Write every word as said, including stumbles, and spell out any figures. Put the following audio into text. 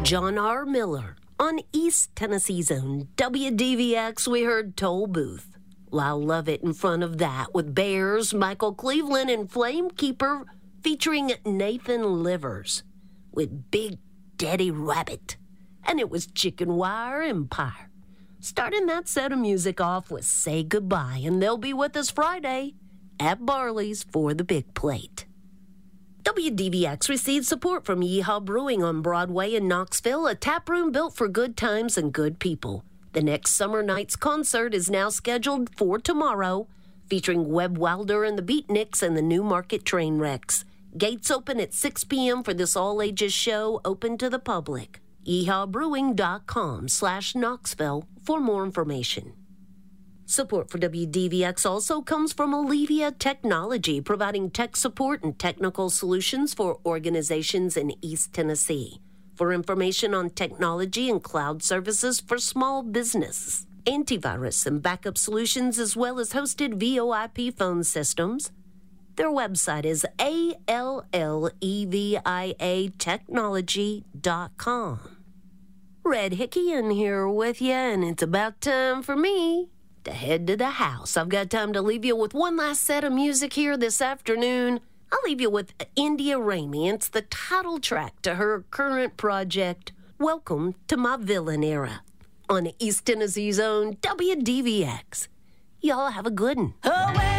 John R. Miller. On East Tennessee's own W D V X, we heard Toll Booth. Lyle Lovett in front of that with Bears, Michael Cleveland, and Flamekeeper featuring Nathan Livers with Big Daddy Rabbit. And it was Chicken Wire Empire. Starting that set of music off with Say Goodbye, and they'll be with us Friday at Barley's for the Big Plate. W D V X received support from Yeehaw Brewing on Broadway in Knoxville, a tap room built for good times and good people. The next Summer Nights concert is now scheduled for tomorrow, featuring Webb Wilder and the Beatniks and the Newmarket Trainwrecks. Gates open at six p.m. for this all-ages show, open to the public. yeehawbrewing.com slash Knoxville for more information. Support for W D V X also comes from Allevia Technology, providing tech support and technical solutions for organizations in East Tennessee. For information on technology and cloud services for small business, antivirus and backup solutions, as well as hosted V O I P phone systems, their website is A L L E V I A technology dot com. Red Hickey in here with you, and it's about time for me to head to the house. I've got time to leave you with one last set of music here this afternoon. I'll leave you with India Ramey. It's the title track to her current project, Welcome to My Villain Era, on East Tennessee's own W D V X. Y'all have a good one. Oh, well.